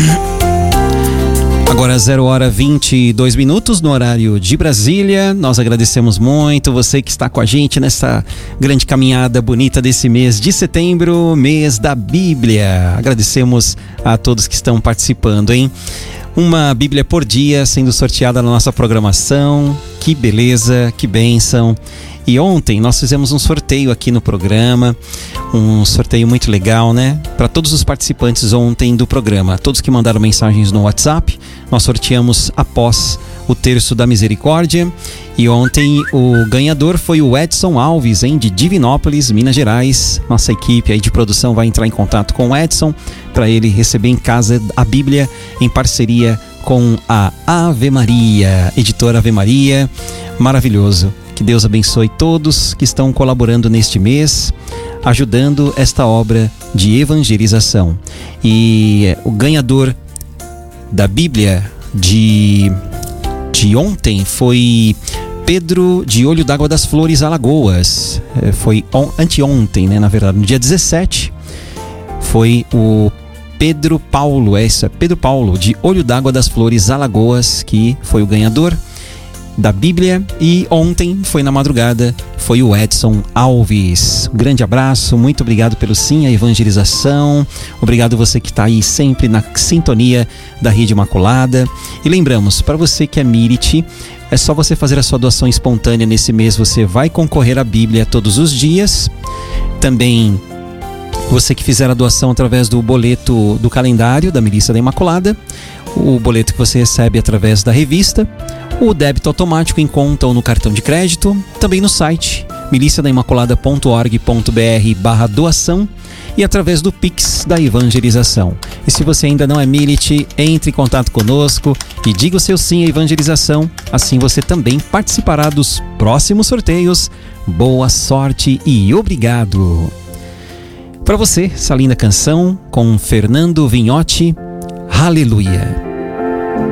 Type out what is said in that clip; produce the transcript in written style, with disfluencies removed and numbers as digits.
Agora 0h22 no horário de Brasília. Nós agradecemos muito você que está com a gente nessa grande caminhada bonita desse mês de setembro, mês da Bíblia. Agradecemos a todos que estão participando, hein? Uma Bíblia por dia sendo sorteada na nossa programação. Que beleza, que bênção. E ontem nós fizemos um sorteio aqui no programa, um sorteio muito legal, né? Para todos os participantes ontem do programa, todos que mandaram mensagens no WhatsApp, nós sorteamos após o Terço da Misericórdia. E ontem o ganhador foi o Edson Alves, de Divinópolis, Minas Gerais. Nossa equipe aí de produção vai entrar em contato com o Edson para ele receber em casa a Bíblia em parceria com a Ave Maria, editora Ave Maria. Maravilhoso. Que Deus abençoe todos que estão colaborando neste mês, ajudando esta obra de evangelização. E o ganhador da Bíblia de ontem foi Pedro de Olho d'Água das Flores, Alagoas. Foi anteontem, né? Na verdade, no dia 17, foi o Pedro Paulo, Pedro Paulo de Olho d'Água das Flores, Alagoas, que foi o ganhador da Bíblia. E ontem, foi na madrugada, foi o Edson Alves. Um grande abraço, muito obrigado pelo sim à evangelização. Obrigado você que está aí sempre na sintonia da Rede Imaculada. E lembramos, para você que é Mirit, é só você fazer a sua doação espontânea nesse mês. Você vai concorrer à Bíblia todos os dias. Também você que fizer a doação através do boleto do calendário da Milícia da Imaculada, o boleto que você recebe através da revista, o débito automático em conta ou no cartão de crédito, também no site miliciadaimaculada.org.br/doação e através do Pix da evangelização. E se você ainda não é Milit, entre em contato conosco e diga o seu sim à evangelização, assim você também participará dos próximos sorteios. Boa sorte e obrigado! Para você, essa linda canção com Fernando Vignotti, Aleluia!